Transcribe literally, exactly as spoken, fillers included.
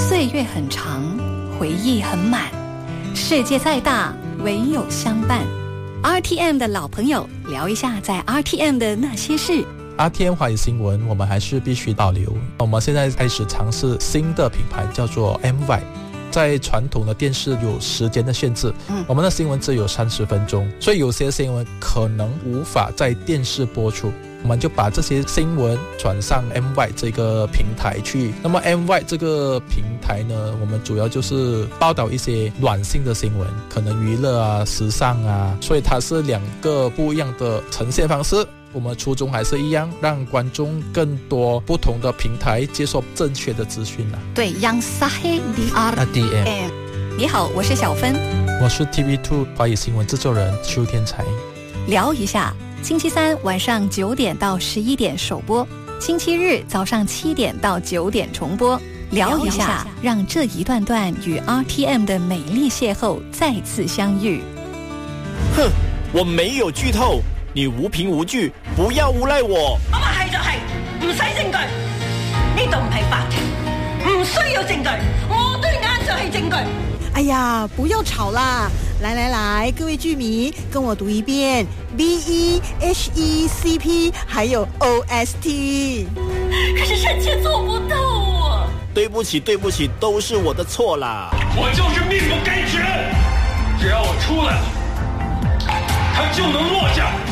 岁月很长，回忆很满，世界再大，唯有相伴。R T M 的老朋友，聊一下在 R T M 的那些事。 R T M 华语新闻我们还是必须保留。我们现在开始尝试新的品牌，叫做 M Y。 在传统的电视有时间的限制，嗯，我们的新闻只有三十分钟，所以有些新闻可能无法在电视播出，我们就把这些新闻转上 M Y 这个平台去。那么 M Y 这个平台呢，我们主要就是报道一些软性的新闻，可能娱乐啊、时尚啊，所以它是两个不一样的呈现方式。我们初衷还是一样，让观众更多不同的平台接受正确的资讯啊。 对 ，Yang Sahih di R T M。你好，我是小芬， 我是 T V 二 华语新闻制作人邱天才。 聊一下，星期三晚上九点到十一点首播，星期日早上七点到九点重播。聊一下，让这一段段与 R T M 的美丽邂逅再次相遇。 哼，我没有劇透。你無憑無據，不要誣賴我。 我話係就係，唔使證據。呢度唔係法庭，唔需要證據。我對眼就係證據。 哎呀，不要吵啦！來來來，各位劇迷，跟我讀一遍 B E H E C P， 還有 O S T。 可是臣妾做不到啊！ 對不起，對不起，都是我的錯啦。 我就是命不該絕，只要我出來了，他就能落下。